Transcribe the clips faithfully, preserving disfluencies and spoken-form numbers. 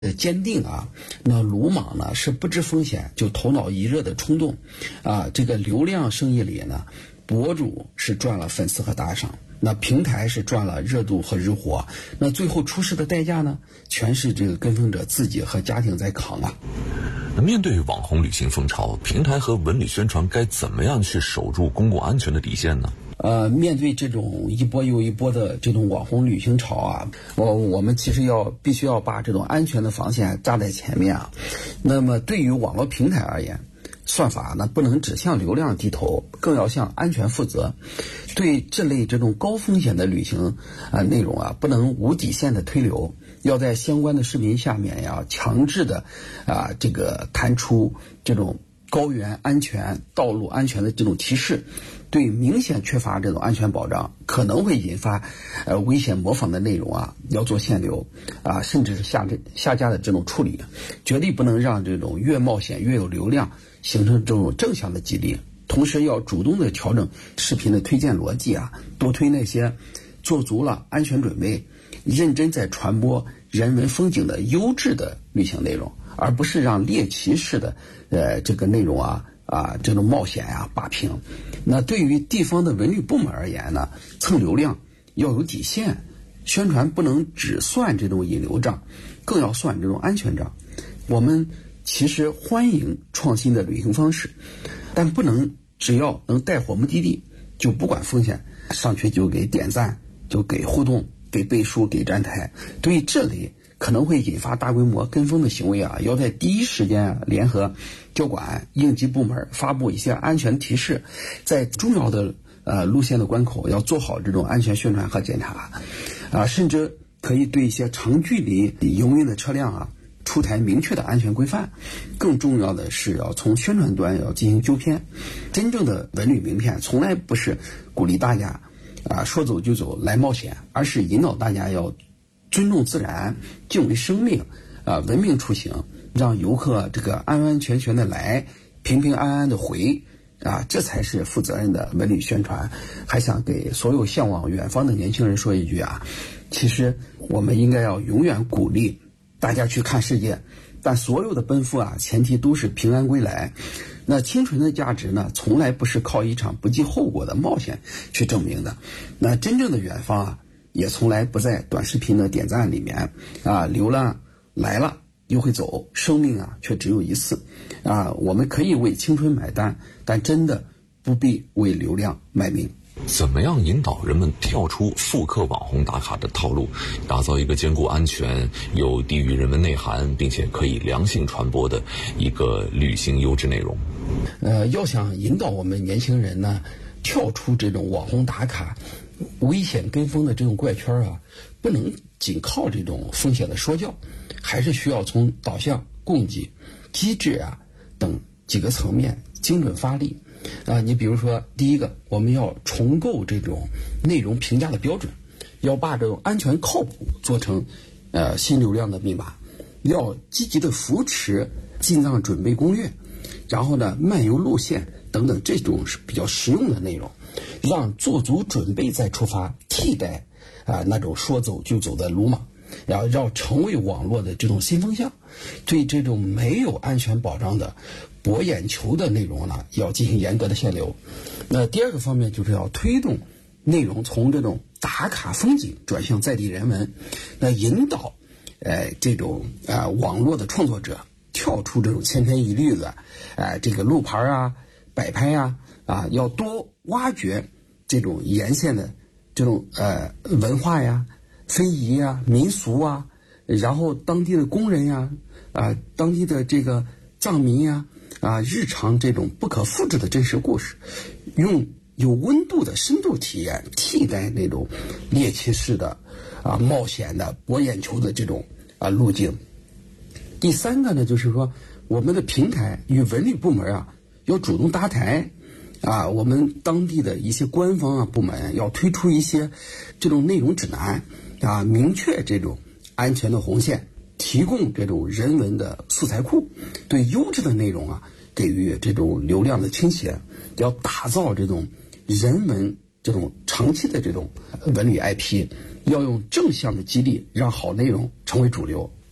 呃坚定啊，那鲁莽呢是不知风险就头脑一热的冲动啊。这个流量生意里呢，博主是赚了粉丝和打赏，那平台是赚了热度和日活，那最后出事的代价呢，全是这个跟风者自己和家庭在扛啊。 那面对网红旅行风潮，平台和文旅宣传该怎么样去守住公共安全的底线呢？ 呃，面对这种一波又一波的这种网红旅行潮啊，我我们其实要必须要把这种安全的防线扎在前面啊。那么对于网络平台而言，算法呢不能只向流量低头，更要向安全负责。对这类这种高风险的旅行啊内容啊，不能无底线的推流，要在相关的视频下面呀，强制的啊这个弹出这种高原安全、道路安全的这种提示。对明显缺乏这种安全保障，可能会引发呃危险模仿的内容啊，要做限流啊，甚至是下下架的这种处理，绝对不能让这种越冒险越有流量形成这种正向的激励。同时要主动的调整视频的推荐逻辑啊，多推那些做足了安全准备、认真在传播人文风景的优质的旅行内容，而不是让猎奇式的呃这个内容啊啊这种冒险啊霸屏。那对于地方的文旅部门而言呢，蹭流量要有底线，宣传不能只算这种引流账，更要算这种安全账。我们其实欢迎创新的旅行方式，但不能只要能带火目的地就不管风险，上去就给点赞，就给互动，给背书，给站台。对于这类可能会引发大规模跟风的行为啊，要在第一时间啊联合交管应急部门发布一些安全提示，在重要的呃路线的关口要做好这种安全宣传和检查啊，甚至可以对一些长距离营运的车辆啊出台明确的安全规范。更重要的是要从宣传端要进行纠偏。真正的文旅名片从来不是鼓励大家啊说走就走来冒险，而是引导大家要尊重自然，敬畏生命啊，文明出行，让游客这个安安全全的来，平平安安的回啊，这才是负责任的文旅宣传。还想给所有向往远方的年轻人说一句啊，其实我们应该要永远鼓励大家去看世界，但所有的奔赴啊，前提都是平安归来。那清纯的价值呢，从来不是靠一场不计后果的冒险去证明的。那真正的远方啊，也从来不在短视频的点赞里面啊，流浪来了又会走，生命啊却只有一次啊。我们可以为青春买单，但真的不必为流量卖命。 怎么样引导人们跳出复刻网红打卡的套路，打造一个兼顾安全、有低于人文内涵，并且可以良性传播的一个旅行优质内容？ 呃，要想引导我们年轻人呢，跳出这种网红打卡、危险跟风的这种怪圈啊，不能仅靠这种风险的说教，还是需要从导向、供给、机制啊等几个层面精准发力。啊，你比如说，第一个，我们要重构这种内容评价的标准，要把这种安全靠谱做成呃新流量的密码，要积极的扶持进藏准备攻略，然后呢漫游路线等等这种是比较实用的内容，让做足准备再出发，替代啊、呃、那种说走就走的鲁莽，然后要成为网络的这种新风向。对这种没有安全保障的博眼球的内容呢，要进行严格的限流。那第二个方面就是要推动内容从这种打卡风景转向在地人文，那引导呃这种呃网络的创作者跳出这种千篇一律的呃这个路牌啊摆拍啊啊，要多挖掘这种沿线的这种呃文化呀、非遗呀、民俗啊，然后当地的工人呀啊当地的这个藏民呀啊，日常这种不可复制的真实故事，用有温度的深度体验替代那种猎奇式的啊冒险的博眼球的这种啊路径。第三个呢，就是说我们的平台与文旅部门啊要主动搭台啊，我们当地的一些官方啊部门要推出一些这种内容指南啊，明确这种安全的红线，提供这种人文的素材库，对优质的内容啊给予这种流量的倾斜，要打造这种人文这种长期的这种文旅 I P， 要用正向的激励让好内容成为主流。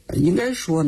应该说